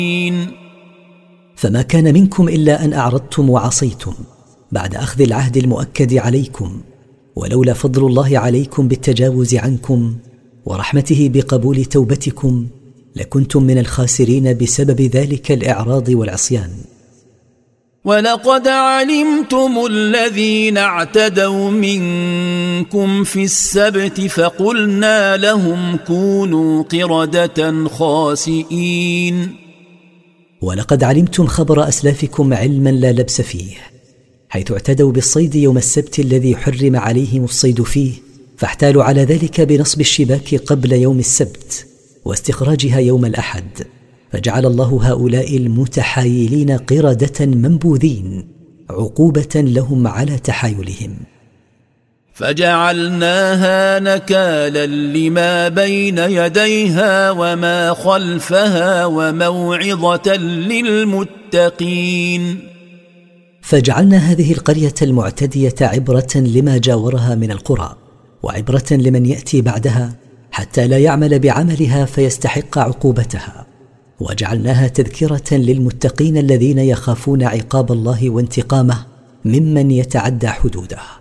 فما كان منكم إلا أن أعرضتم وعصيتم بعد أخذ العهد المؤكد عليكم، ولولا فضل الله عليكم بالتجاوز عنكم ورحمته بقبول توبتكم لكنتم من الخاسرين بسبب ذلك الإعراض والعصيان. ولقد علمتم الذين اعتدوا منكم في السبت فقلنا لهم كونوا قردة خاسئين. ولقد علمتم خبر أسلافكم علما لا لبس فيه، حيث اعتدوا بالصيد يوم السبت الذي حرم عليهم الصيد فيه، فاحتالوا على ذلك بنصب الشباك قبل يوم السبت واستخراجها يوم الأحد، فجعل الله هؤلاء المتحايلين قردة منبوذين عقوبة لهم على تحايلهم. فجعلناها نكالا لما بين يديها وما خلفها وموعظة للمتقين. فجعلنا هذه القرية المعتدية عبرة لما جاورها من القرى، وعبرة لمن يأتي بعدها حتى لا يعمل بعملها فيستحق عقوبتها، وجعلناها تذكرة للمتقين الذين يخافون عقاب الله وانتقامه ممن يتعدى حدوده.